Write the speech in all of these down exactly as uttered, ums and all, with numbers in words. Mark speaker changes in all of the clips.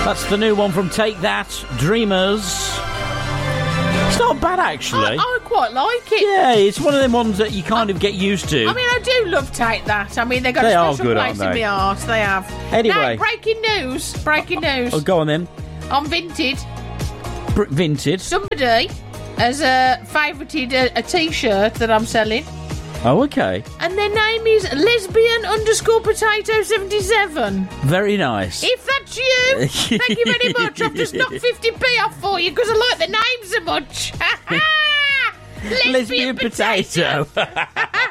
Speaker 1: That's the new one from Take That, Dreamers. It's not bad, actually.
Speaker 2: I, I quite like it.
Speaker 1: Yeah, it's one of them ones that you kind
Speaker 2: I,
Speaker 1: of get used to.
Speaker 2: I mean, I do love Take That. I mean, they've got
Speaker 1: they
Speaker 2: a special
Speaker 1: good,
Speaker 2: place in
Speaker 1: they?
Speaker 2: my heart. They have.
Speaker 1: Anyway.
Speaker 2: Now, breaking news. Breaking news.
Speaker 1: Oh, go on then.
Speaker 2: On Vinted.
Speaker 1: Br- Vinted?
Speaker 2: Somebody has uh, favourited a, a T-shirt that I'm selling.
Speaker 1: Oh, okay.
Speaker 2: And their name is lesbian underscore potato seventy-seven.
Speaker 1: Very nice.
Speaker 2: If that's you, thank you very much. I've just knocked fifty p off for you because I like the name so much. lesbian,
Speaker 1: lesbian potato. potato.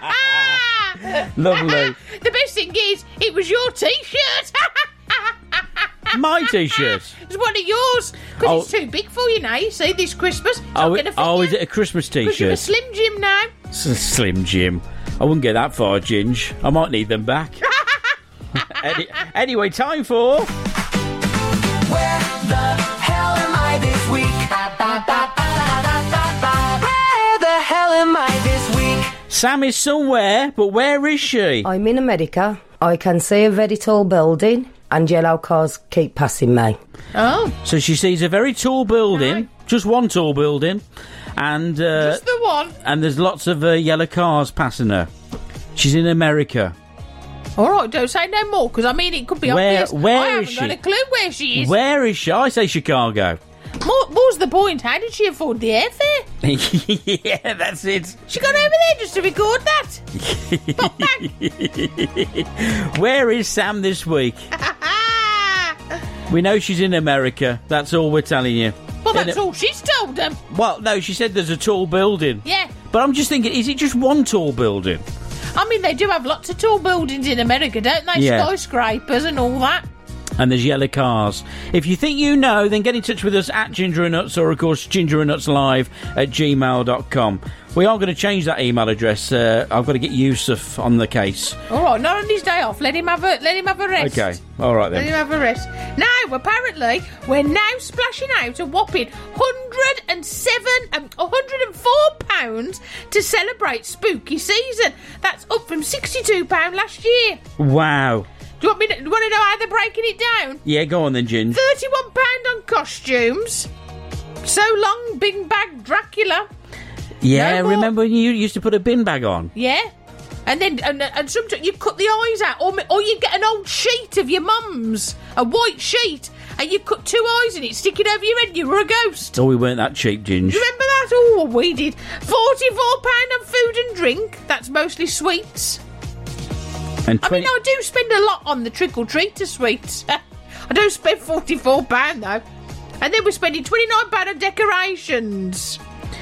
Speaker 1: Lovely.
Speaker 2: The best thing is, it was your T-shirt.
Speaker 1: My T-shirt?
Speaker 2: It's one of yours. Because
Speaker 1: oh.
Speaker 2: it's too big for you now, you see, this Christmas. It's
Speaker 1: oh,
Speaker 2: it,
Speaker 1: oh is it a Christmas T-shirt?
Speaker 2: Because you're a Slim Jim now.
Speaker 1: It's a Slim Jim. I wouldn't get that far, Ginge. I might need them back. Any, anyway, time for...
Speaker 3: Where the hell am I this week? Where the hell am I this week?
Speaker 1: Sam is somewhere, but where is she?
Speaker 4: I'm in America. I can see a very tall building and yellow cars keep passing me.
Speaker 2: Oh.
Speaker 1: So she sees a very tall building, right. Just one tall building, and... Uh,
Speaker 2: just the one?
Speaker 1: And there's lots of uh, yellow cars passing her. She's in America.
Speaker 2: All right, don't say no more, because, I mean, it could be
Speaker 1: where,
Speaker 2: obvious.
Speaker 1: Where
Speaker 2: I
Speaker 1: is
Speaker 2: haven't
Speaker 1: she?
Speaker 2: got a clue where she is.
Speaker 1: Where is she? I say Chicago.
Speaker 2: What was the point? How did she afford the airfare?
Speaker 1: Yeah, that's it.
Speaker 2: She got over there just to record that. Pop back.
Speaker 1: Where is Sam this week? We know she's in America. That's all we're telling you.
Speaker 2: Well, that's
Speaker 1: it,
Speaker 2: all she's told them.
Speaker 1: Well, no, she said there's a tall building.
Speaker 2: Yeah.
Speaker 1: But I'm just thinking, is it just one tall building?
Speaker 2: I mean, they do have lots of tall buildings in America, don't they?
Speaker 1: Yeah.
Speaker 2: Skyscrapers and all that.
Speaker 1: And there's yellow cars. If you think you know, then get in touch with us at Ginger and Nuts, or of course Ginger and Nuts Live at gmail dot com. We are going to change that email address. Uh, I've got to get Yusuf on the case.
Speaker 2: All right, not on his day off. Let him have a let him have a rest.
Speaker 1: Okay, all right then.
Speaker 2: Let him have a rest. Now, apparently, we're now splashing out a whopping one hundred and seven, um, one hundred and four pounds to celebrate spooky season. That's up from sixty-two pounds last year.
Speaker 1: Wow.
Speaker 2: Do you want me to, do you want to know how they're breaking it down?
Speaker 1: Yeah, go on then, Gin.
Speaker 2: thirty-one pounds on costumes. So long, Big Bag Dracula.
Speaker 1: Yeah,
Speaker 2: no
Speaker 1: remember when you used to put a bin bag on?
Speaker 2: Yeah. And then, and, and sometimes you cut the eyes out, or, or you get an old sheet of your mum's, a white sheet, and you cut two eyes in it, stick it over your head, you were a ghost.
Speaker 1: Oh, we weren't that cheap, Ginge.
Speaker 2: Do you remember that? Oh, we did. forty-four pounds on food and drink. That's mostly sweets.
Speaker 1: And
Speaker 2: twenty I mean, I do spend a lot on the trick-or-treater sweets. I do spend forty-four pounds, though. And then we're spending twenty-nine pounds on decorations.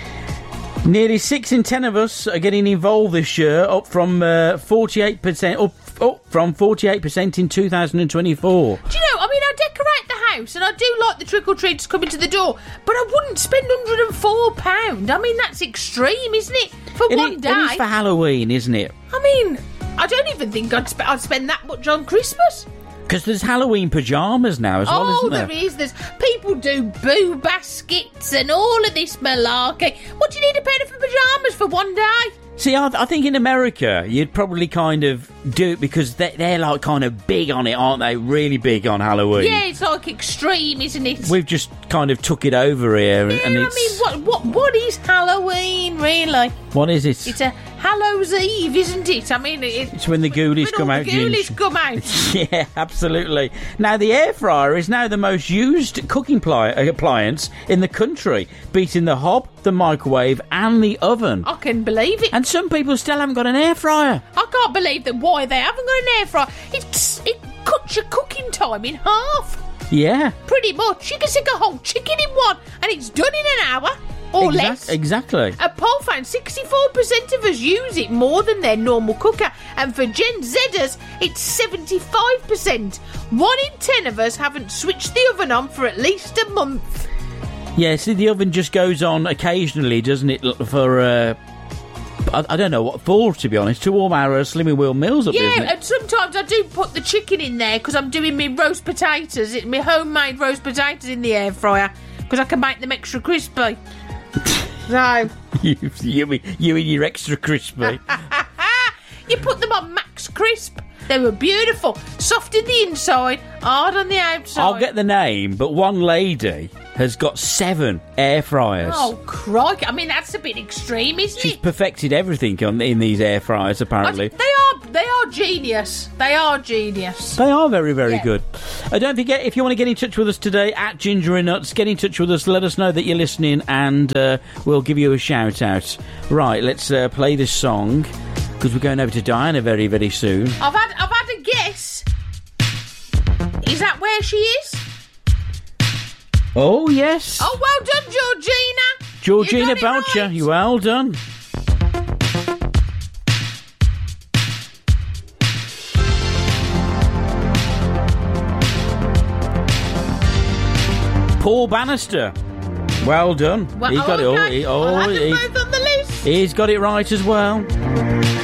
Speaker 1: Nearly six in ten of us are getting involved this year, up from uh, forty-eight percent, up, up from forty-eight percent in two thousand twenty-four.
Speaker 2: Do you know, I mean, I decorate the house, and I do like the trick-or-treaters coming to the door, but I wouldn't spend one hundred and four pounds. I mean, that's extreme, isn't it? For
Speaker 1: it
Speaker 2: one
Speaker 1: is,
Speaker 2: day.
Speaker 1: It is for Halloween, isn't it?
Speaker 2: I mean, I don't even think I'd, sp- I'd spend that much on Christmas.
Speaker 1: Because there's Halloween pyjamas now as well,
Speaker 2: oh,
Speaker 1: isn't there?
Speaker 2: Oh, there is. There's people do boo baskets and all of this malarkey. What do you need a pair of pyjamas for one day?
Speaker 1: See, I, I think in America, you'd probably kind of do it because they're, they're like kind of big on it, aren't they? Really big on Halloween.
Speaker 2: Yeah, it's like extreme, isn't it?
Speaker 1: We've just kind of took it over here.
Speaker 2: Yeah,
Speaker 1: and it's...
Speaker 2: I mean, what, what, what is Halloween, really?
Speaker 1: What is it?
Speaker 2: It's a Hallows Eve, isn't it? I mean, it,
Speaker 1: it's when the ghoulies
Speaker 2: when
Speaker 1: come
Speaker 2: all
Speaker 1: out.
Speaker 2: The ghoulies come out.
Speaker 1: Yeah, absolutely. Now, the air fryer is now the most used cooking pli- appliance in the country, beating the hob, the microwave, and the oven.
Speaker 2: I can believe it.
Speaker 1: And some people still haven't got an air fryer.
Speaker 2: I can't believe that why they haven't got an air fryer. It's, it cuts your cooking time in half.
Speaker 1: Yeah.
Speaker 2: Pretty much. You can stick a whole chicken in one, and it's done in an hour. Or
Speaker 1: exact,
Speaker 2: less.
Speaker 1: Exactly.
Speaker 2: A poll found sixty-four percent of us use it more than their normal cooker. And for Gen Zers, it's seventy-five percent. One in ten of us haven't switched the oven on for at least a month.
Speaker 1: Yeah, see, the oven just goes on occasionally, doesn't it, for... Uh, I, I don't know what for, to be honest, to warm our uh, Slimming Wheel meals up,
Speaker 2: yeah,
Speaker 1: isn't it?
Speaker 2: And sometimes I do put the chicken in there because I'm doing my roast potatoes, my homemade roast potatoes in the air fryer because I can make them extra crispy. So
Speaker 1: you, you, you and your extra crispy.
Speaker 2: You put them on max crisp, They were beautiful. Soft in the inside, hard on the outside.
Speaker 1: I'll get the name, but one lady has got seven air fryers.
Speaker 2: Oh, crikey. I mean, that's a bit extreme, isn't
Speaker 1: She's
Speaker 2: it?
Speaker 1: perfected everything on, in these air fryers, apparently.
Speaker 2: They are, they are genius. They are genius.
Speaker 1: They are very, very
Speaker 2: Yeah.
Speaker 1: good. Uh, don't forget, if you want to get in touch with us today, at Ginger and Nuts, get in touch with us. Let us know that you're listening, and uh, we'll give you a shout out. Right, let's uh, play this song, because we're going over to Diana very, very soon.
Speaker 2: I've had, I've had a guess. Is that where she is?
Speaker 1: Oh, yes.
Speaker 2: Oh, well done, Georgina.
Speaker 1: Georgina
Speaker 2: You got it
Speaker 1: Belcher,
Speaker 2: right.
Speaker 1: you well done. Paul Bannister. Well done.
Speaker 2: Well,
Speaker 1: He's got it all.
Speaker 2: okay.
Speaker 1: He,
Speaker 2: I'll
Speaker 1: oh,
Speaker 2: have them
Speaker 1: he,
Speaker 2: both on the list.
Speaker 1: he's got it right as well.